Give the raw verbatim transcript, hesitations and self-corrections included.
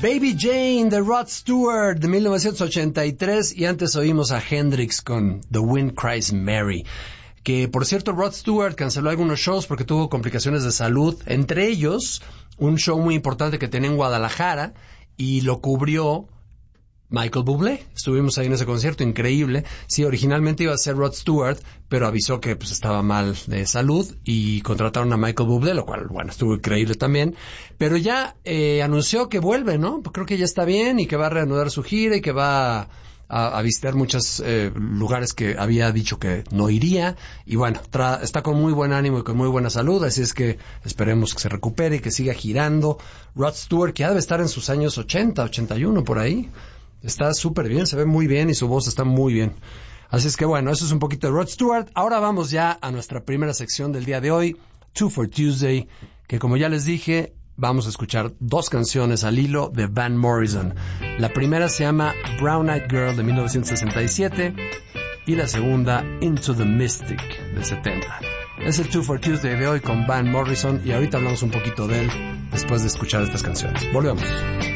Baby Jane de Rod Stewart de mil novecientos ochenta y tres, y antes oímos a Hendrix con The Wind Cries Mary. Que, por cierto, Rod Stewart canceló algunos shows porque tuvo complicaciones de salud, entre ellos un show muy importante que tenía en Guadalajara, y lo cubrió Michael Bublé. Estuvimos ahí en ese concierto, increíble. Sí, originalmente iba a ser Rod Stewart, pero avisó que pues estaba mal de salud y contrataron a Michael Bublé, lo cual, bueno, estuvo increíble también. Pero ya eh, anunció que vuelve, ¿no? Creo que ya está bien y que va a reanudar su gira y que va a, a, a visitar muchos eh, lugares que había dicho que no iría. Y bueno, tra- está con muy buen ánimo y con muy buena salud, así es que esperemos que se recupere y que siga girando. Rod Stewart, que ya debe estar en sus años ochenta, ochenta y uno, por ahí. Está súper bien, se ve muy bien y su voz está muy bien. Así es que bueno, eso es un poquito de Rod Stewart. Ahora vamos ya a nuestra primera sección del día de hoy, Two for Tuesday, que como ya les dije, vamos a escuchar dos canciones al hilo de Van Morrison. La primera se llama Brown Eyed Girl de mil novecientos sesenta y siete y la segunda Into the Mystic de setenta. Es el Two for Tuesday de hoy con Van Morrison y ahorita hablamos un poquito de él después de escuchar estas canciones. Volvemos.